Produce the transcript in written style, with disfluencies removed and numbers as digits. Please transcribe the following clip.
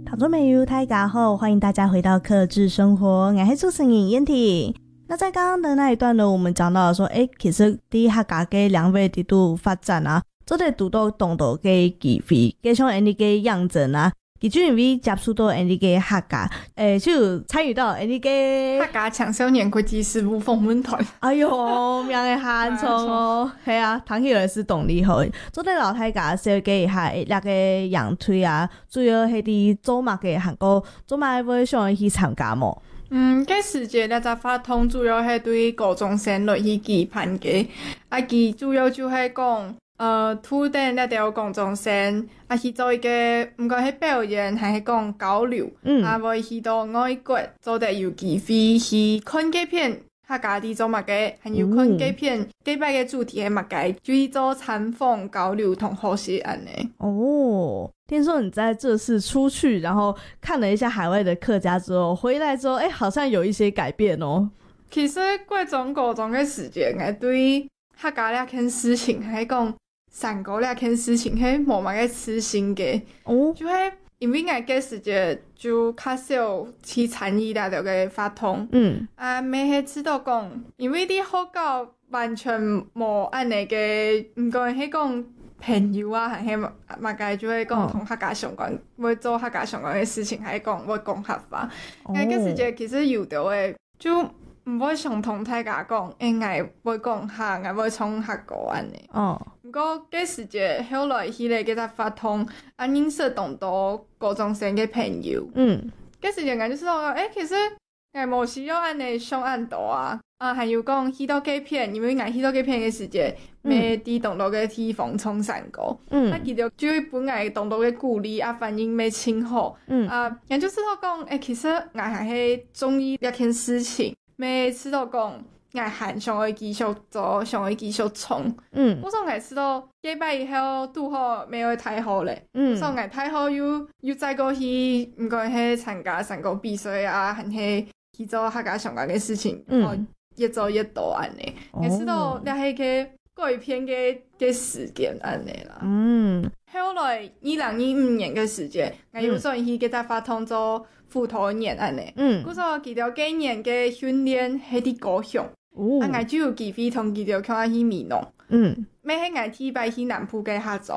听众朋友大家好，欢迎大家回到客制生活，我是主持人燕婷。那在刚刚的那一段呢，我们讲到了说其实在客家嘅两位伫度发展啊，做在拄到动到嘅机会加上因哋嘅样子啊，其中因为接触到因哋嘅客家就参与到因哋嘅客家青少年国际事务访问团。 哎呦名嘅汉冲哦，系啊，谈起来是动力好。做在老太家设计下那个样推啊，主要系伫做嘛嘅韩国做嘛会想去参加么？ 这时节咧只发通主要系对高中生来去举办嘅，佢主要就系讲土地咧条高中生去做一个唔管系表演还是讲交流，会去到外国做得有机会去看几片客家啲做乜嘅，还有看几片几摆嘅主题系乜嘅，就去做参访交流同学习安尼。 哦，听说你在这次出去，然后看了一下海外的客家之后，回来之后，好像有一些改变哦。 其实过中高中嘅时间，我对客家呢件事情，还讲三国呢件事情，系无乜嘅痴心嘅。哦，就系因为我嘅时间就较少去参与那条嘅发通。未系知道讲，因为你好到完全无安尼嘅，唔管系讲朋友啊，还是乜嘅，就会讲同客家相关，会做客家相关嘅事情，还是讲会讲客话。我嘅时间其实有着嘅，就唔会想同大家讲，我会讲客，我会创客家安尼。不过嘅时节后来迄个叫做发通，认识同多高中生嘅朋友。嘅时节我就知道，其实我无需要安尼上岸度啊。还有讲去到几片，因为我去到几片嘅时节，未伫同多嘅地方冲山过。其实就会本来同多嘅鼓励反应未清好。我就知道讲，其实我还是中意一件事情，未知道讲。我还想要继续做，想要继续冲。我说我知道几摆以后拄好没有太好咧。所以我太好又再过去，唔管去参加三个比赛啊，还是去做客家相关嘅事情，越做越多安尼。我知道你系个过一片嘅时间安尼啦。后来2015年嘅时间，我有算去给他发通做副头年安尼。我说记条几年嘅训练喺啲高雄。我就有机会同佢哋看去美浓。咩喺我 T 摆去南浦嘅合作，